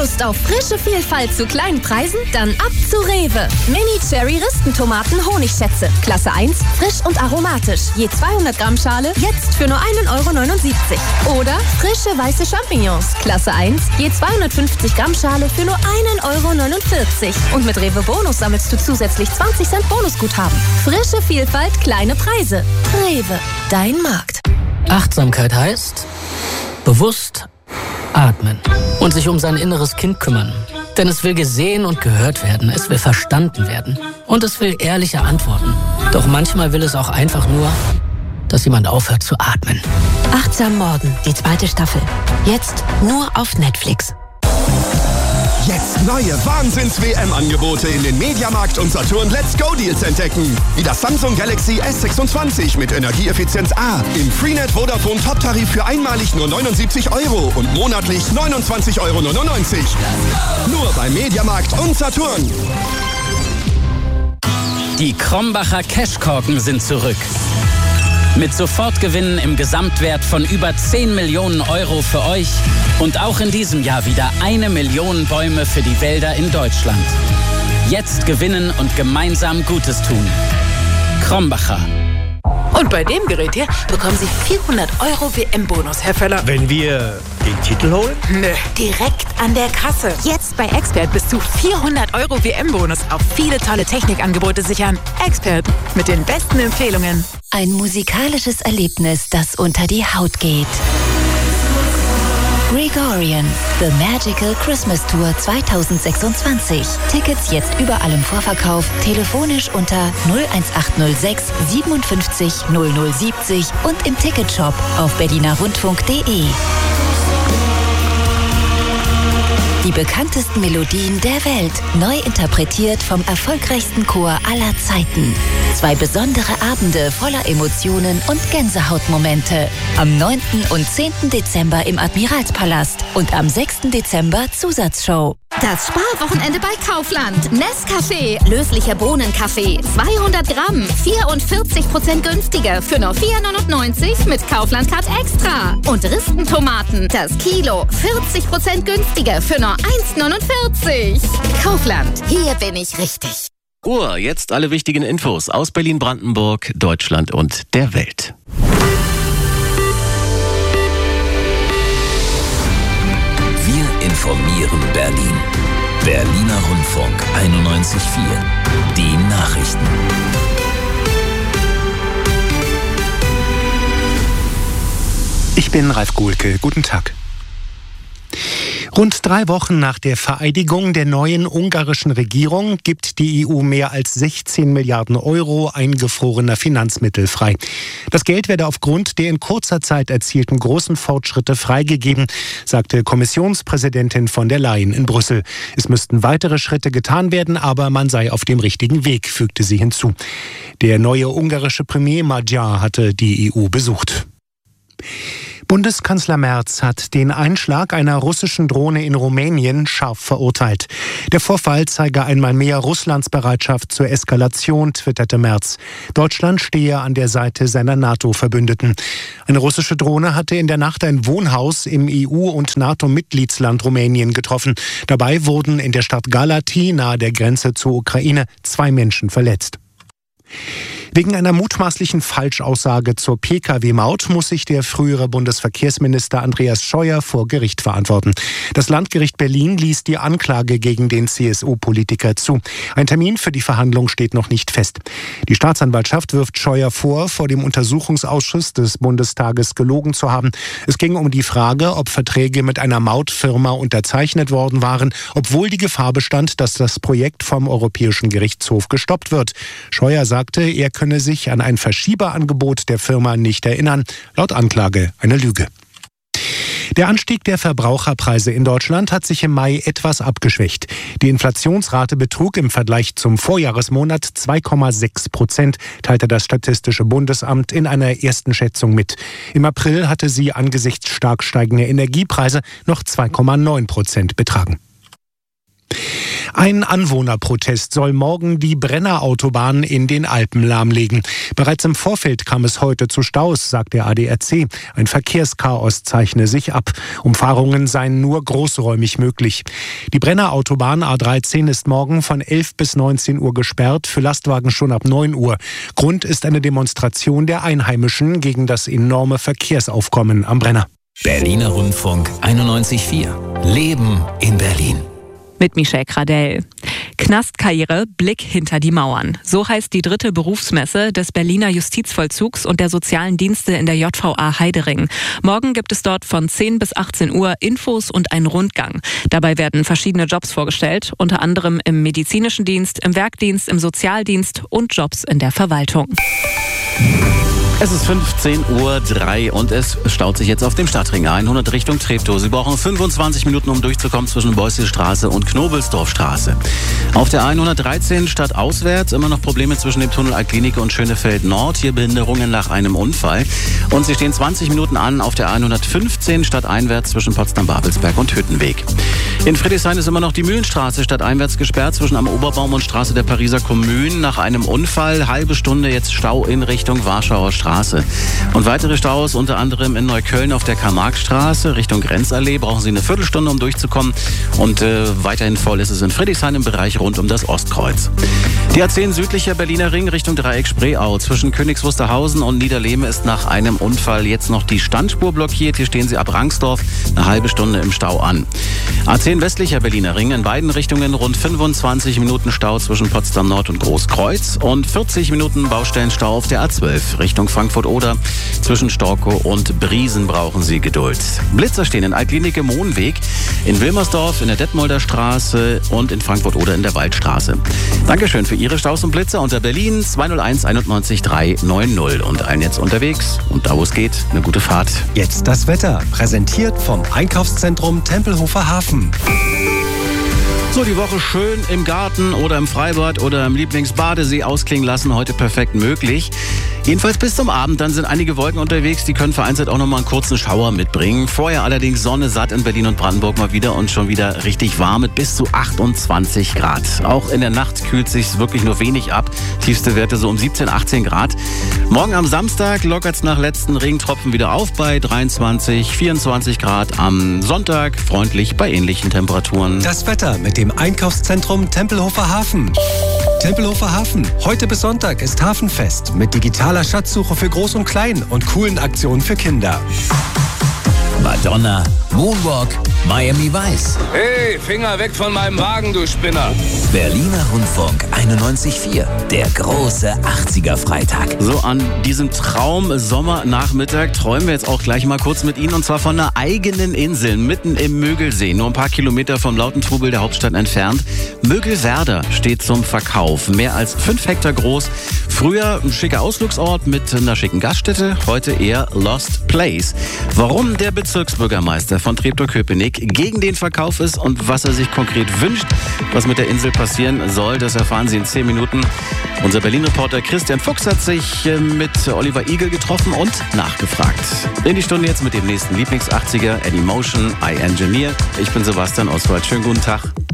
Lust auf frische Vielfalt zu kleinen Preisen? Dann ab zu Rewe. Mini-Cherry-Ristentomaten Honigschätze. Klasse 1, frisch und aromatisch. Je 200 Gramm Schale, jetzt für nur 1,79 €. Oder frische weiße Champignons. Klasse 1, je 250 Gramm Schale für nur 1,49 €. Und mit Rewe Bonus sammelst du zusätzlich 20 Cent Bonusguthaben. Frische Vielfalt, kleine Preise. Rewe, dein Markt. Achtsamkeit heißt bewusst atmen und sich um sein inneres Kind kümmern. Denn es will gesehen und gehört werden, es will verstanden werden und es will ehrliche Antworten. Doch manchmal will es auch einfach nur, dass jemand aufhört zu atmen. Achtsam Morden, die 2. Staffel. Jetzt nur auf Netflix. Jetzt neue Wahnsinns-WM-Angebote in den Mediamarkt und Saturn Let's Go Deals entdecken. Wie das Samsung Galaxy S26 mit Energieeffizienz A. Im Freenet Vodafone Top-Tarif für einmalig nur 79 € und monatlich 29,99 €. Nur bei Mediamarkt und Saturn. Die Krombacher Cashkorken sind zurück. Mit Sofortgewinnen im Gesamtwert von über 10 Millionen € für euch und auch in diesem Jahr wieder 1 Million Bäume für die Wälder in Deutschland. Jetzt gewinnen und gemeinsam Gutes tun. Krombacher. Und bei dem Gerät hier bekommen Sie 400 € WM-Bonus, Herr Völler. Wenn wir den Titel holen? Nö, direkt an der Kasse. Jetzt bei Expert bis zu 400 € WM-Bonus auf viele tolle Technikangebote sichern. Expert, mit den besten Empfehlungen. Ein musikalisches Erlebnis, das unter die Haut geht. Gregorian, The Magical Christmas Tour 2026. Tickets jetzt überall im Vorverkauf, telefonisch unter 01806 57 0070 und im Ticketshop auf berlinerrundfunk.de. Die bekanntesten Melodien der Welt, neu interpretiert vom erfolgreichsten Chor aller Zeiten. 2 besondere Abende voller Emotionen und Gänsehautmomente. Am 9. und 10. Dezember im Admiralspalast und am 6. Dezember Zusatzshow. Das Sparwochenende bei Kaufland. Nescafé, löslicher Bohnenkaffee, 200 Gramm, 44% günstiger für nur 4,99 € mit Kaufland Card Extra. Und Ristentomaten, das Kilo, 40% günstiger für nur 1,49 €. Kaufland, hier bin ich richtig. Jetzt alle wichtigen Infos aus Berlin, Brandenburg, Deutschland und der Welt. Wir informieren Berlin. Berliner Rundfunk 91,4. Die Nachrichten. Ich bin Ralf Gohlke. Guten Tag. Rund 3 Wochen nach der Vereidigung der neuen ungarischen Regierung gibt die EU mehr als 16 Milliarden € eingefrorener Finanzmittel frei. Das Geld werde aufgrund der in kurzer Zeit erzielten großen Fortschritte freigegeben, sagte Kommissionspräsidentin von der Leyen in Brüssel. Es müssten weitere Schritte getan werden, aber man sei auf dem richtigen Weg, fügte sie hinzu. Der neue ungarische Premier Magyar hatte die EU besucht. Bundeskanzler Merz hat den Einschlag einer russischen Drohne in Rumänien scharf verurteilt. Der Vorfall zeige einmal mehr Russlands Bereitschaft zur Eskalation, twitterte Merz. Deutschland stehe an der Seite seiner NATO-Verbündeten. Eine russische Drohne hatte in der Nacht ein Wohnhaus im EU- und NATO-Mitgliedsland Rumänien getroffen. Dabei wurden in der Stadt Galati nahe der Grenze zur Ukraine 2 Menschen verletzt. Wegen einer mutmaßlichen Falschaussage zur Pkw-Maut muss sich der frühere Bundesverkehrsminister Andreas Scheuer vor Gericht verantworten. Das Landgericht Berlin ließ die Anklage gegen den CSU-Politiker zu. Ein Termin für die Verhandlung steht noch nicht fest. Die Staatsanwaltschaft wirft Scheuer vor dem Untersuchungsausschuss des Bundestages gelogen zu haben. Es ging um die Frage, ob Verträge mit einer Mautfirma unterzeichnet worden waren, obwohl die Gefahr bestand, dass das Projekt vom Europäischen Gerichtshof gestoppt wird. Scheuer sagte, er könne sich an ein Verschieberangebot der Firma nicht erinnern. Laut Anklage eine Lüge. Der Anstieg der Verbraucherpreise in Deutschland hat sich im Mai etwas abgeschwächt. Die Inflationsrate betrug im Vergleich zum Vorjahresmonat 2,6%, teilte das Statistische Bundesamt in einer ersten Schätzung mit. Im April hatte sie angesichts stark steigender Energiepreise noch 2,9% betragen. Ein Anwohnerprotest soll morgen die Brenner-Autobahn in den Alpen lahmlegen. Bereits im Vorfeld kam es heute zu Staus, sagt der ADAC. Ein Verkehrschaos zeichne sich ab. Umfahrungen seien nur großräumig möglich. Die Brenner-Autobahn A13 ist morgen von 11 bis 19 Uhr gesperrt, für Lastwagen schon ab 9 Uhr. Grund ist eine Demonstration der Einheimischen gegen das enorme Verkehrsaufkommen am Brenner. Berliner Rundfunk 91.4. Leben in Berlin. Mit Michelle Gradell. Knastkarriere, Blick hinter die Mauern. So heißt die 3. Berufsmesse des Berliner Justizvollzugs und der sozialen Dienste in der JVA Heidering. Morgen gibt es dort von 10 bis 18 Uhr Infos und einen Rundgang. Dabei werden verschiedene Jobs vorgestellt, unter anderem im medizinischen Dienst, im Werkdienst, im Sozialdienst und Jobs in der Verwaltung. Es ist 15:03 Uhr und es staut sich jetzt auf dem Stadtring 100 Richtung Treptow. Sie brauchen 25 Minuten, um durchzukommen zwischen Beuyssestraße und Knobelsdorfstraße. Auf der 113 stadtauswärts immer noch Probleme zwischen dem Tunnel Altklinike und Schönefeld Nord. Hier Behinderungen nach einem Unfall. Und sie stehen 20 Minuten an auf der 115 stadteinwärts zwischen Potsdam-Babelsberg und Hüttenweg. In Friedrichshain ist immer noch die Mühlenstraße stadteinwärts gesperrt zwischen Am Oberbaum und Straße der Pariser Kommune. Nach einem Unfall halbe Stunde jetzt Stau in Richtung Warschauer Straße. Und weitere Staus unter anderem in Neukölln auf der Karl-Marx-Straße Richtung Grenzallee. Brauchen Sie eine Viertelstunde, um durchzukommen. Und weiterhin voll ist es in Friedrichshain im Bereich rund um das Ostkreuz. Die A10 südlicher Berliner Ring Richtung Dreieck Spreeau. Zwischen Königs Wusterhausen und Niederlehme ist nach einem Unfall jetzt noch die Standspur blockiert. Hier stehen Sie ab Rangsdorf eine halbe Stunde im Stau an. A10 westlicher Berliner Ring in beiden Richtungen rund 25 Minuten Stau zwischen Potsdam Nord und Großkreuz und 40 Minuten Baustellenstau auf der A12 Richtung Frankfurt-Oder. Zwischen Storkow und Briesen brauchen Sie Geduld. Blitzer stehen in Altklinike Mohnweg, in Wilmersdorf in der Detmolder Straße und in Frankfurt-Oder in der Waldstraße. Dankeschön für Ihre Staus und Blitzer unter Berlin 201 91 390 und allen jetzt unterwegs und da wo es geht, eine gute Fahrt. Jetzt das Wetter, präsentiert vom Einkaufszentrum Tempelhofer Hafen. So, die Woche schön im Garten oder im Freibad oder im Lieblingsbadesee ausklingen lassen, heute perfekt möglich. Jedenfalls bis zum Abend, dann sind einige Wolken unterwegs, die können vereinzelt auch nochmal einen kurzen Schauer mitbringen. Vorher allerdings Sonne satt in Berlin und Brandenburg mal wieder und schon wieder richtig warm mit bis zu 28 Grad. Auch in der Nacht kühlt sich's wirklich nur wenig ab, tiefste Werte so um 17, 18 Grad. Morgen am Samstag lockert's nach letzten Regentropfen wieder auf bei 23, 24 Grad. Am Sonntag freundlich bei ähnlichen Temperaturen. Das Wetter mit dem Einkaufszentrum Tempelhofer Hafen. Tempelhofer Hafen. Heute bis Sonntag ist Hafenfest mit digitaler Schatzsuche für Groß und Klein und coolen Aktionen für Kinder. Madonna, Moonwalk, Miami Vice. Hey, Finger weg von meinem Wagen, du Spinner. Berliner Rundfunk 91.4, der große 80er-Freitag. So, an diesem Traum-Sommernachmittag träumen wir jetzt auch gleich mal kurz mit Ihnen und zwar von einer eigenen Insel mitten im Mögelsee, nur ein paar Kilometer vom lauten Trubel der Hauptstadt entfernt. Mögelwerder steht zum Verkauf, mehr als 5 Hektar groß. Früher ein schicker Ausflugsort mit einer schicken Gaststätte, heute eher Lost Place. Warum der Bezirksbürgermeister von Treptow-Köpenick gegen den Verkauf ist und was er sich konkret wünscht, was mit der Insel passieren soll, das erfahren Sie in 10 Minuten. Unser Berlin-Reporter Christian Fuchs hat sich mit Oliver Igel getroffen und nachgefragt. In die Stunde jetzt mit dem nächsten Lieblings-80er, Eddie Motion, I Engineer. Ich bin Sebastian Oswald. Schönen guten Tag.